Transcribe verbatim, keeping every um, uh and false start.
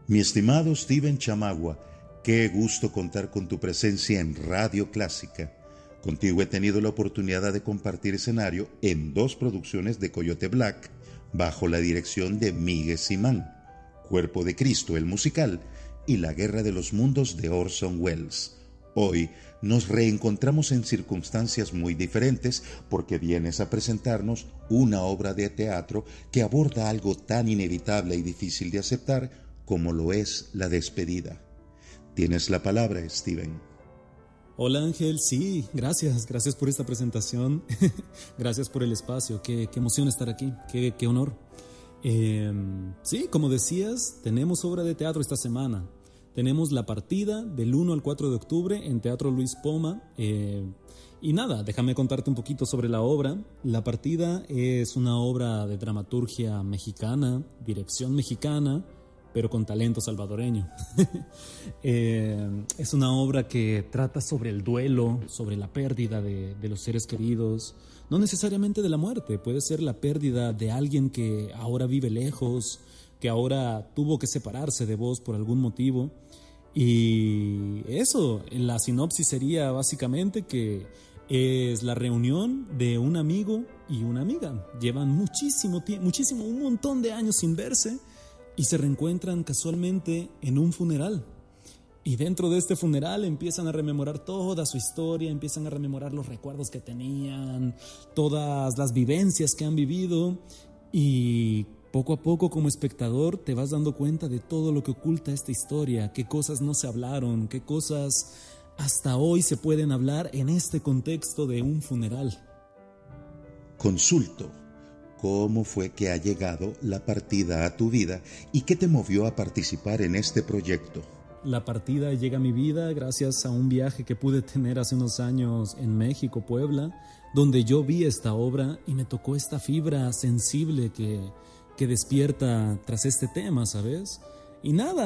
Mi estimado Steven Chamagua, qué gusto contar con tu presencia en Radio Clásica. Contigo he tenido la oportunidad de compartir escenario en dos producciones de Coyote Black, bajo la dirección de Miguel Simán, Cuerpo de Cristo, el musical, y La Guerra de los Mundos de Orson Welles. Hoy nos reencontramos en circunstancias muy diferentes porque vienes a presentarnos una obra de teatro que aborda algo tan inevitable y difícil de aceptar como lo es la despedida. Tienes la palabra, Steven. Hola Ángel, sí, gracias, gracias por esta presentación, gracias por el espacio, qué, qué emoción estar aquí, qué, qué honor. Eh, sí, como decías, tenemos obra de teatro esta semana. Tenemos La Partida del uno al cuatro de octubre en Teatro Luis Poma. Eh, y nada, déjame contarte un poquito sobre la obra. La Partida es una obra de dramaturgia mexicana, dirección mexicana, pero con talento salvadoreño. eh, es una obra que trata sobre el duelo, sobre la pérdida de, de los seres queridos, no necesariamente de la muerte, puede ser la pérdida de alguien que ahora vive lejos, que ahora tuvo que separarse de vos por algún motivo. Y eso, la sinopsis sería básicamente que es la reunión de un amigo y una amiga. Llevan muchísimo tiempo, muchísimo, un montón de años sin verse y se reencuentran casualmente en un funeral. Y dentro de este funeral empiezan a rememorar toda su historia, empiezan a rememorar los recuerdos que tenían, todas las vivencias que han vivido, y poco a poco como espectador te vas dando cuenta de todo lo que oculta esta historia, qué cosas no se hablaron, qué cosas hasta hoy se pueden hablar en este contexto de un funeral. Consulto, ¿cómo fue que ha llegado La Partida a tu vida y qué te movió a participar en este proyecto? La Partida llega a mi vida gracias a un viaje que pude tener hace unos años en México, Puebla, donde yo vi esta obra y me tocó esta fibra sensible que, que despierta tras este tema, ¿sabes? Y nada,